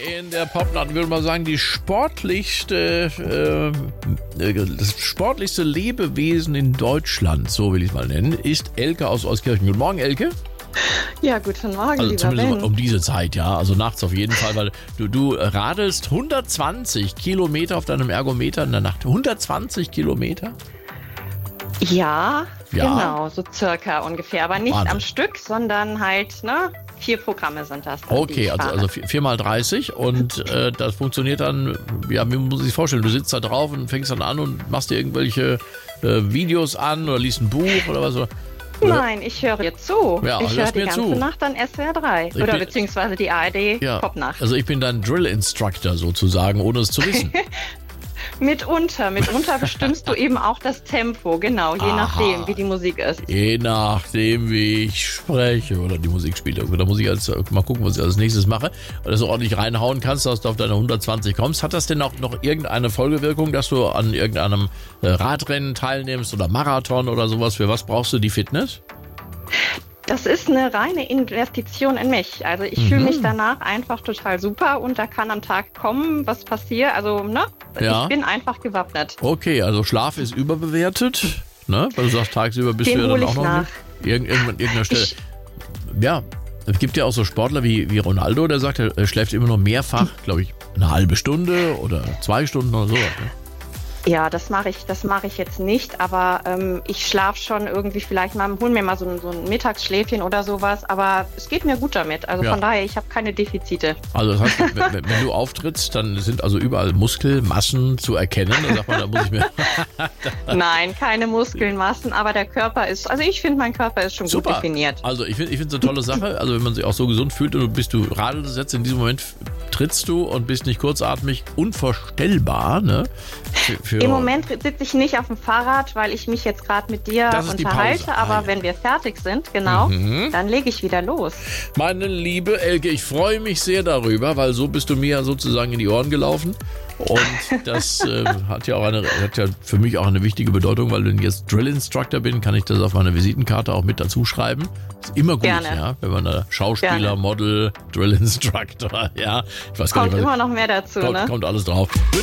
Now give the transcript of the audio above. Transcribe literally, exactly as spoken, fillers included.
In der Popnacht würde man sagen, die sportlichste, äh, das sportlichste Lebewesen in Deutschland, so will ich es mal nennen, ist Elke aus Euskirchen. Guten Morgen, Elke. Ja, guten Morgen, Also lieber zumindest Ben. um diese Zeit, ja. Also nachts auf jeden Fall, weil du, du radelst hundertzwanzig Kilometer auf deinem Ergometer in der Nacht. hundertzwanzig Kilometer? Ja, Ja. genau, so circa ungefähr. Aber nicht Wahnsinn. am Stück, sondern halt, ne, vier Programme sind das. Dann, die Okay, ich also, fahre. also vier mal dreißig und äh, das funktioniert dann, ja, wie muss ich sich vorstellen, du sitzt da drauf und fängst dann an und machst dir irgendwelche äh, Videos an oder liest ein Buch oder was? Oder? Nein, ich höre dir zu. Ja, ich höre hörst die mir ganze zu. Nacht dann S W R drei. Ich Oder bin- beziehungsweise die A R D Ja, Popnacht. also ich bin dein Drill-Instructor sozusagen, ohne es zu wissen. Mitunter, mitunter bestimmst du eben auch das Tempo, genau, je Aha. nachdem, wie die Musik ist. Je nachdem, wie ich spreche oder die Musik spielt. Da muss ich als, mal gucken, was ich als nächstes mache. Weil du ordentlich reinhauen kannst, dass du auf deine hundertzwanzig kommst. Hat das denn auch noch irgendeine Folgewirkung, dass du an irgendeinem äh, Radrennen teilnimmst oder Marathon oder sowas? Für was brauchst du die Fitness? Das ist eine reine Investition in mich. Also ich Mhm. fühle mich danach einfach total super und da kann am Tag kommen, was passiert. Also, ne? Ja. Ich bin einfach gewappnet. Okay, also Schlaf ist überbewertet, ne? Weil du sagst, tagsüber bist Den du ja hol dann ich auch noch nach. nicht. Irgend, irgendwann, irgendeiner Stelle. Ich, Ja, es gibt ja auch so Sportler wie, wie Ronaldo, der sagt, er schläft immer noch mehrfach, glaube ich, eine halbe Stunde oder zwei Stunden oder so. Ne? ja, das mache ich, das mache ich jetzt nicht, aber ähm, ich schlafe schon irgendwie vielleicht mal, hol mir mal so ein, so ein Mittagsschläfchen oder sowas, aber es geht mir gut damit. Also Ja. von daher, ich habe keine Defizite. Also das heißt, wenn, wenn wenn du auftrittst, dann sind also überall Muskelmassen zu erkennen. Dann sagt man, da muss ich mir... Nein, keine Muskeln, Massen, aber der Körper ist, also ich finde, mein Körper ist schon gut Super. definiert. Also ich finde ich finde es eine tolle Sache. Also wenn man sich auch so gesund fühlt und du bist du radelst jetzt in diesem Moment, trittst du und bist nicht kurzatmig, unvorstellbar. Ne? Für, für Im Moment sitze ich nicht auf dem Fahrrad, weil ich mich jetzt gerade mit dir Das ist die unterhalte, Pause. Ah, aber ja. wenn wir fertig sind, genau, Mhm. dann lege ich wieder los. Meine liebe Elke, ich freue mich sehr darüber, weil so bist du mir ja sozusagen in die Ohren gelaufen. Und das äh, hat ja auch eine, hat ja für mich auch eine wichtige Bedeutung, weil ich jetzt Drill Instructor bin, kann ich das auf meine Visitenkarte auch mit dazu schreiben. Ist immer gut, Gerne. ja, wenn man da Schauspieler, Gerne. Model, Drill Instructor, ja, ich weiß gar Kommt nicht, was immer noch mehr dazu, kommt, ne? kommt alles drauf.